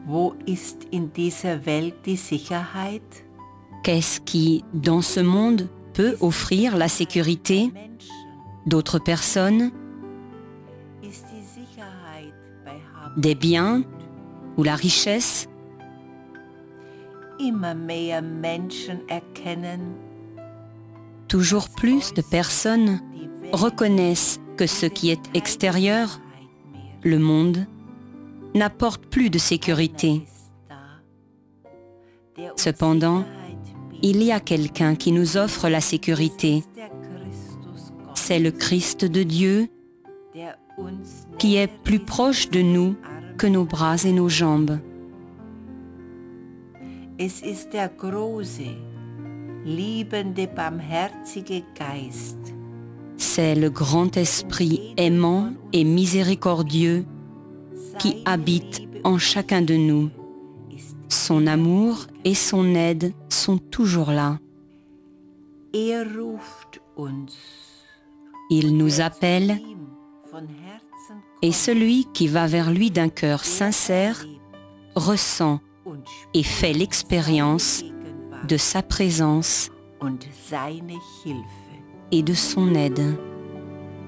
Wo ist in dieser Welt die Sicherheit? Qu'est-ce qui, dans ce monde, peut offrir la sécurité? D'autres personnes? Ist die Sicherheit bei Des biens? Ou la richesse? Immer mehr Menschen erkennen, Toujours plus de personnes die Welt reconnaissent que ce qui est extérieur, le monde, n'apporte plus de sécurité. Cependant, il y a quelqu'un qui nous offre la sécurité. C'est le Christ de Dieu qui est plus proche de nous que nos bras et nos jambes. Es ist der große, liebende, barmherzige Geist, C'est le grand esprit aimant et miséricordieux qui habite en chacun de nous. Son amour et son aide sont toujours là. Ruft uns. Il nous appelle Ihm von Herzen et celui qui va vers lui d'un cœur sincère ressent und et fait l'expérience Gegenwart de sa présence und seine Hilfe. et de son aide.